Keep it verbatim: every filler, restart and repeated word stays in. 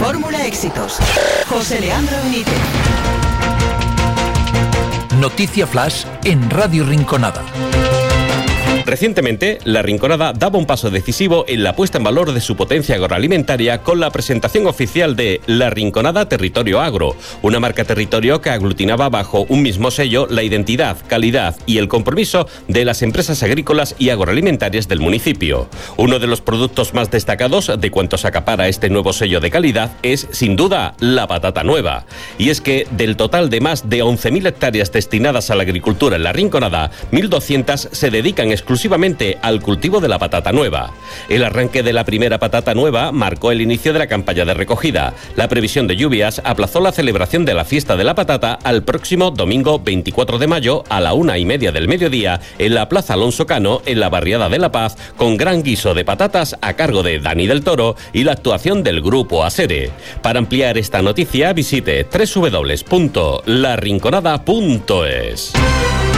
Fórmula Éxitos. José Leandro Benítez. Noticia Flash en Radio Rinconada. Recientemente, La Rinconada daba un paso decisivo en la puesta en valor de su potencia agroalimentaria con la presentación oficial de La Rinconada Territorio Agro, una marca territorio que aglutinaba bajo un mismo sello la identidad, calidad y el compromiso de las empresas agrícolas y agroalimentarias del municipio. Uno de los productos más destacados de cuantos acapara este nuevo sello de calidad es, sin duda, la patata nueva. Y es que, del total de más de once mil hectáreas destinadas a la agricultura en La Rinconada, mil doscientas se dedican exclusivamente exclusivamente al cultivo de la patata nueva. El arranque de la primera patata nueva marcó el inicio de la campaña de recogida. La previsión de lluvias aplazó la celebración de la fiesta de la patata al próximo domingo veinticuatro de mayo a la una y media del mediodía en la Plaza Alonso Cano, en la barriada de La Paz, con gran guiso de patatas a cargo de Dani del Toro y la actuación del grupo Asere. Para ampliar esta noticia visite doble u doble u doble u punto la rinconada punto es.